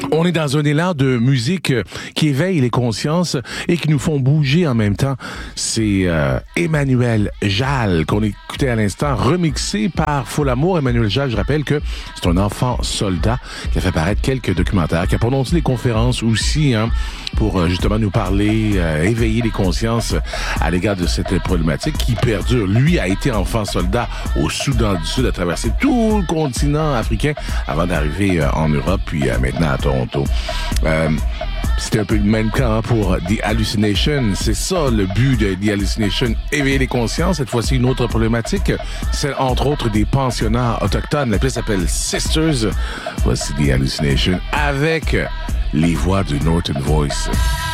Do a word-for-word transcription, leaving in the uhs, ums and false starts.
On est dans un élan de musique qui éveille les consciences et qui nous font bouger en même temps. C'est euh, Emmanuel Jal qu'on écoutait à l'instant, remixé par Fol Amour. Emmanuel Jal, je rappelle que c'est un enfant soldat qui a fait paraître quelques documentaires, qui a prononcé des conférences aussi hein, pour euh, justement nous parler, euh, éveiller les consciences à l'égard de cette problématique qui perdure. Lui a été enfant soldat au Soudan du Sud, a traversé tout le continent africain avant d'arriver euh, en Europe, puis euh, maintenant à Toronto. Euh, C'était un peu le même cas hein, pour The Hallucination. C'est ça le but de The Hallucination, éveiller les consciences. Cette fois-ci, une autre problématique, celle entre autres des pensionnats autochtones. La pièce s'appelle Sisters. Voici The Hallucination avec les voix du Northern Voice.